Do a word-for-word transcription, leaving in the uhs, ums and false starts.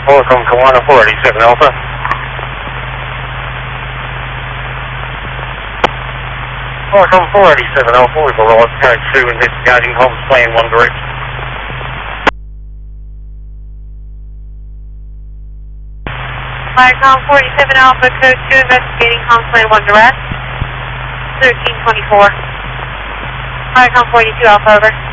Welcome to one four eighty-seven Alpha. Welcome four eighty-seven Alpha, we've arrived code two investigating Holmes Plan one direct. Viacom four eighty-seven Alpha, code two investigating Holmes Plan one direct. thirteen twenty-four. Viacom four eighty-two Alpha, over.